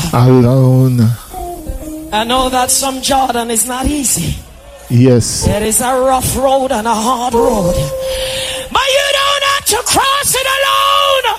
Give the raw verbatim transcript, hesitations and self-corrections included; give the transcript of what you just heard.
Alone. I know that some Jordan is not easy. Yes. It is a rough road and a hard road.